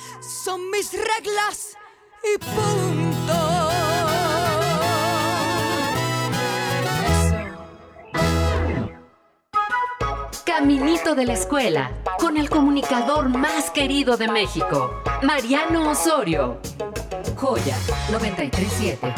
son mis reglas y punto. Caminito de la escuela, con el comunicador más querido de México, Mariano Osorio. Joya 93.7.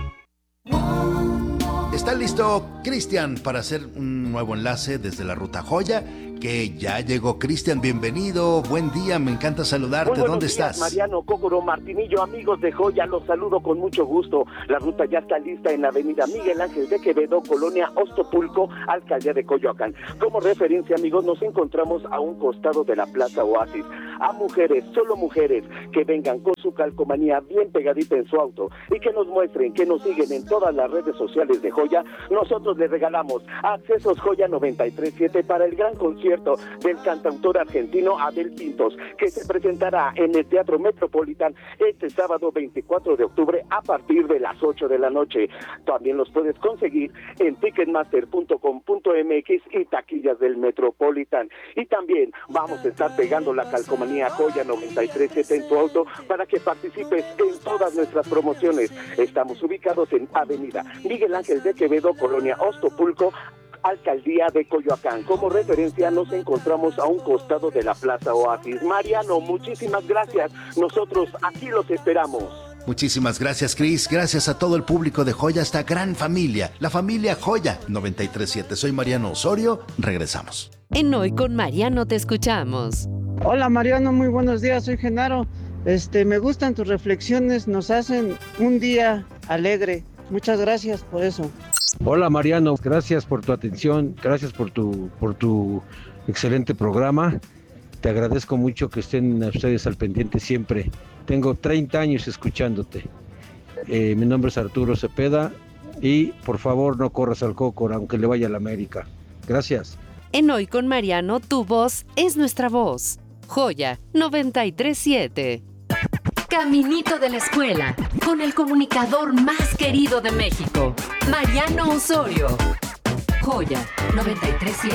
¿Está listo Cristian para hacer un nuevo enlace desde la Ruta Joya? Que ya llegó Cristian, bienvenido, buen día, me encanta saludarte, ¿dónde estás? Mariano, Cócoro, Martinillo, amigos de Joya, los saludo con mucho gusto. La ruta ya está lista en la avenida Miguel Ángel de Quevedo, colonia Ostopulco, alcaldía de Coyoacán. Como referencia, amigos, nos encontramos a un costado de la Plaza Oasis. A mujeres, solo mujeres, que vengan con su calcomanía bien pegadita en su auto y que nos muestren, que nos siguen en todas las redes sociales de Joya, nosotros les regalamos accesos Joya 93.7 para el gran concierto del cantautor argentino Abel Pintos, que se presentará en el Teatro Metropolitan este sábado 24 de octubre a partir de las 8 de la noche. También los puedes conseguir en ticketmaster.com.mx y taquillas del Metropolitan. Y también vamos a estar pegando la calcomanía Joya 93.7 en tu auto para que participes en todas nuestras promociones. Estamos ubicados en avenida Miguel Ángel de Quevedo, colonia Ostopulco, alcaldía de Coyoacán. Como referencia, nos encontramos a un costado de la Plaza Oasis. Mariano, muchísimas gracias. Nosotros aquí los esperamos. Muchísimas gracias, Cris. Gracias a todo el público de Joya, esta gran familia, la familia Joya 93.7. Soy Mariano Osorio. Regresamos. En Hoy con Mariano te escuchamos. Hola Mariano, muy buenos días. Soy Genaro. Me gustan tus reflexiones. Nos hacen un día alegre. Muchas gracias por eso. Hola Mariano, gracias por tu atención, gracias por tu excelente programa. Te agradezco mucho que estén ustedes al pendiente siempre. Tengo 30 años escuchándote. Mi nombre es Arturo Cepeda y por favor no corras al Cócora aunque le vaya a la América. Gracias. En Hoy con Mariano, tu voz es nuestra voz. Joya 93.7. Caminito de la escuela, con el comunicador más querido de México, Mariano Osorio. Joya 93.7.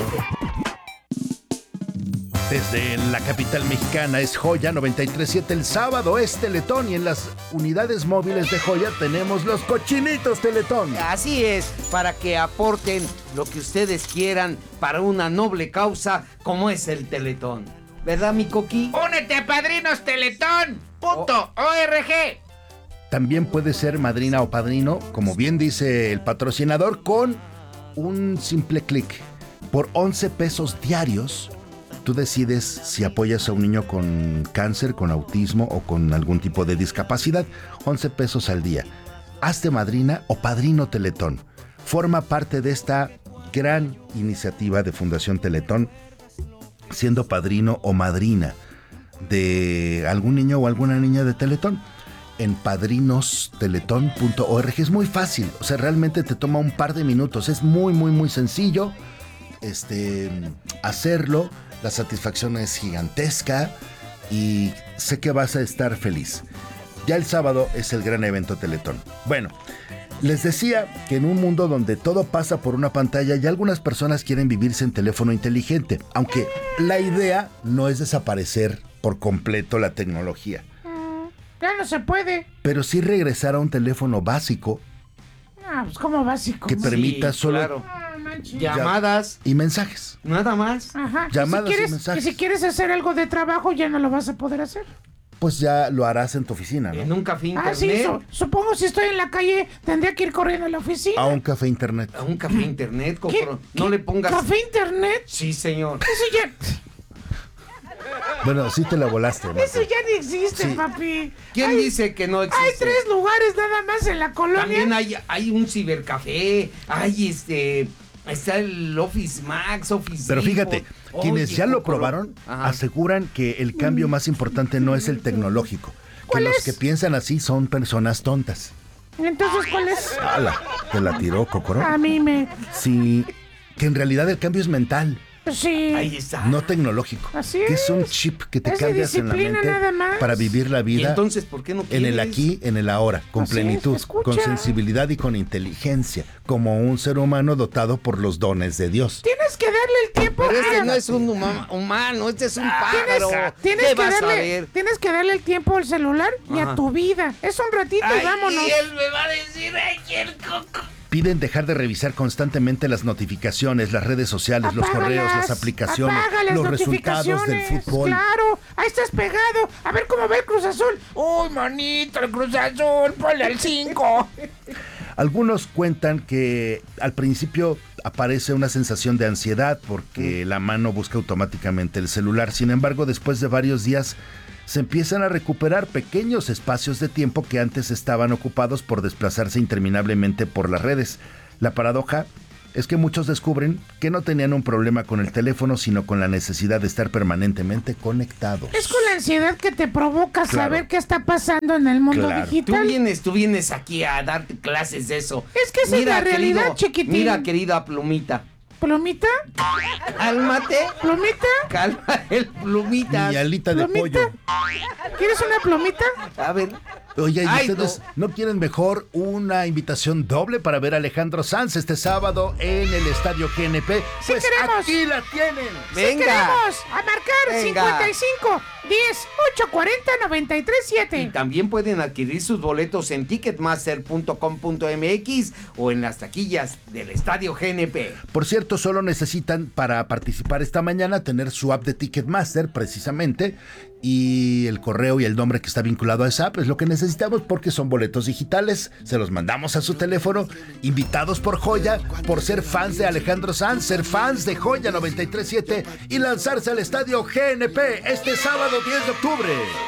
Desde la capital mexicana es Joya 93.7. El sábado es Teletón y en las unidades móviles de Joya tenemos los cochinitos Teletón. Así es, para que aporten lo que ustedes quieran para una noble causa como es el Teletón. ¿Verdad, mi Coqui? ¡Únete a Padrinos Teletón.org! También puede ser madrina o padrino, como bien dice el patrocinador, con un simple clic. Por 11 pesos diarios, tú decides si apoyas a un niño con cáncer, con autismo o con algún tipo de discapacidad. 11 pesos al día. Hazte madrina o padrino Teletón. Forma parte de esta gran iniciativa de Fundación Teletón, siendo padrino o madrina de algún niño o alguna niña de Teletón. En padrinosteletón.org es muy fácil, o sea, realmente te toma un par de minutos, es muy sencillo hacerlo. La satisfacción es gigantesca y sé que vas a estar feliz. Ya el sábado es el gran evento Teletón. Bueno, les decía que en un mundo donde todo pasa por una pantalla, ya algunas personas quieren vivir sin teléfono inteligente, aunque la idea no es desaparecer por completo la tecnología. Ya no se puede. Pero sí regresar a un teléfono básico. Pues como básico. Que permita solo claro. Llamadas y mensajes. Nada más. Ajá. Llamadas y y mensajes. si quieres hacer algo de trabajo, ya no lo vas a poder hacer. Pues ya lo harás en tu oficina, ¿no? En un café internet. Sí, supongo si estoy en la calle, tendría que ir corriendo a la oficina. A un café internet. A un café internet, Cocoro. No le pongas... ¿Café internet? Sí, señor. Eso ya... Bueno, sí te la volaste, Marta. Eso ya ni existe, sí. Papi. ¿Quién dice que no existe? Hay 3 lugares nada más en la colonia. También hay un cibercafé, está el Office Max, Office Pero fíjate, Depot. quienes Oye, ya lo Cocoro. probaron, Ajá. aseguran que el cambio más importante no es el tecnológico. Que los que piensan así son personas tontas. Entonces, ¿cuál es? ¡Hala! Te la tiró, Cocoro. A mí me... Sí, que en realidad el cambio es mental. Sí. Ahí está. No tecnológico. Así que es un es. chip que te Es de cambias en la disciplina mente nada más. para vivir la ¿Y vida entonces por qué no en quieres? el aquí, en el ahora, con Así es, plenitud, escucha. con sensibilidad y con inteligencia, como un ser humano dotado por los dones de Dios. Tienes que darle el tiempo. Pero este no es un humano, este es un pájaro. Tienes ¿Qué que vas a darle, ver? tienes que darle el tiempo al celular y Ajá. a tu vida. Es un ratito y vámonos. Y él me va a decir, ay, el coco. Piden dejar de revisar constantemente las notificaciones, las redes sociales, los correos, las aplicaciones, apaga las los resultados del notificaciones, fútbol. Claro, ahí estás pegado. A ver cómo va el Cruz Azul. Uy, manito, el Cruz Azul, ponle al 5. Algunos cuentan que al principio aparece una sensación de ansiedad porque la mano busca automáticamente el celular. Sin embargo, después de varios días se empiezan a recuperar pequeños espacios de tiempo que antes estaban ocupados por desplazarse interminablemente por las redes. La paradoja es que muchos descubren que no tenían un problema con el teléfono, sino con la necesidad de estar permanentemente conectados. Es con la ansiedad que te provoca Claro. saber qué está pasando en el mundo Claro. digital. Tú vienes aquí a darte clases de eso. Es que esa es la realidad, chiquitín. Mira, querida plumita. ¿Plumita? Cálmate. ¿Plumita? Calma el plumita. Mi alita de ¿Plumita? pollo. ¿Quieres una plumita? A ver. Oye, ¿y Ay, ustedes no quieren mejor una invitación doble para ver a Alejandro Sanz este sábado en el Estadio GNP? Sí Pues queremos. aquí la tienen. ¡Sí Venga. queremos! ¡A marcar! Venga. 55 10 840 93 Y 7. también pueden adquirir sus boletos en ticketmaster.com.mx o en las taquillas del Estadio GNP. Por cierto, solo necesitan para participar esta mañana tener su app de Ticketmaster precisamente, y el correo y el nombre que está vinculado a esa app es lo que necesitamos, porque son boletos digitales, se los mandamos a su teléfono, invitados por Joya, por ser fans de Alejandro Sanz, ser fans de Joya 93.7 y lanzarse al Estadio GNP este sábado 10 de octubre.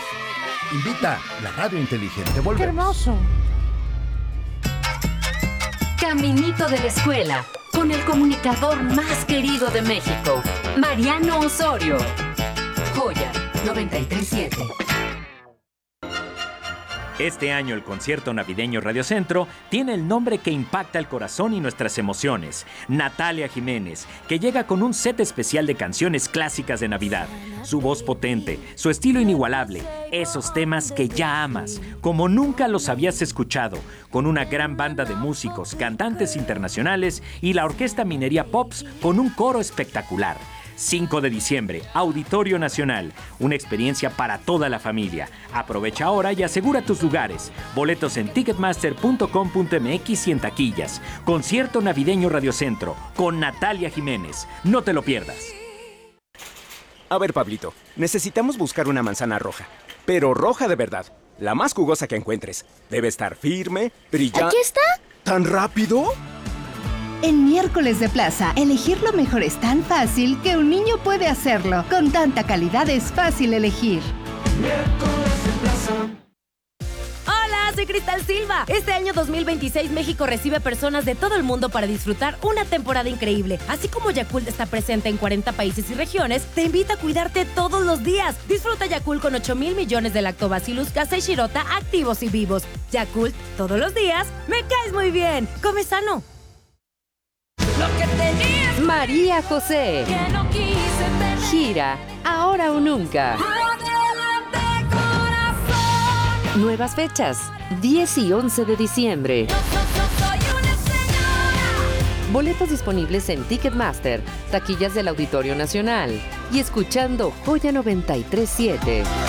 Invita la radio inteligente. ¡Qué Volvemos. hermoso! Caminito de la escuela, con el comunicador más querido de México, Mariano Osorio. Joya 93.7. Este año el concierto navideño Radio Centro tiene el nombre que impacta el corazón y nuestras emociones. Natalia Jiménez, que llega con un set especial de canciones clásicas de Navidad. Su voz potente, su estilo inigualable, esos temas que ya amas, como nunca los habías escuchado, con una gran banda de músicos, cantantes internacionales y la Orquesta Minería Pops con un coro espectacular. 5 de diciembre, Auditorio Nacional, una experiencia para toda la familia. Aprovecha ahora y asegura tus lugares. Boletos en ticketmaster.com.mx y en taquillas. Concierto navideño Radio Centro con Natalia Jiménez. No te lo pierdas. A ver, Pablito, necesitamos buscar una manzana roja, pero roja de verdad, la más jugosa que encuentres. Debe estar firme, brillante. ¿Aquí está? ¿Tan rápido? En Miércoles de Plaza, elegir lo mejor es tan fácil que un niño puede hacerlo. Con tanta calidad es fácil elegir. Hola, soy Cristal Silva. Este año 2026 México recibe personas de todo el mundo para disfrutar una temporada increíble. Así como Yakult está presente en 40 países y regiones, te invita a cuidarte todos los días. Disfruta Yakult con 8,000 millones de lactobacillus casei shirota activos y vivos. Yakult, todos los días, me caes muy bien. Come sano. Lo que tenías, María José. Que no quise tener. Gira, ahora o nunca. Adelante, corazón. Nuevas fechas, 10 y 11 de diciembre. Yo soy una señora. Boletos disponibles en Ticketmaster, taquillas del Auditorio Nacional y escuchando Joya 93.7.